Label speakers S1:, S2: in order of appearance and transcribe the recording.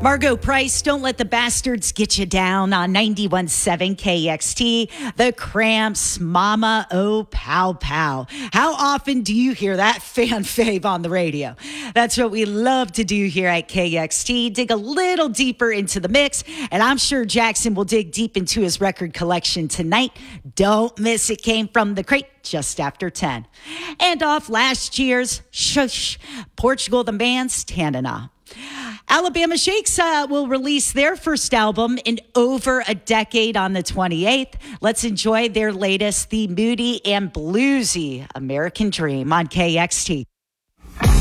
S1: Margo Price, Don't Let the Bastards Get You Down on 91.7 KXT. The Cramps, Mama Oh Pow Pow. How often do you hear that fan fave on the radio? That's what we love to do here at KXT. Dig a little deeper into the mix, and I'm sure Jackson will dig deep into his record collection tonight. Don't miss It Came From the Crate just after 10. And off last year's Shush, Portugal the Man, Tanana. Alabama Shakes will release their first album in over a decade on the 28th. Let's enjoy their latest, the moody and bluesy American Dream on KXT.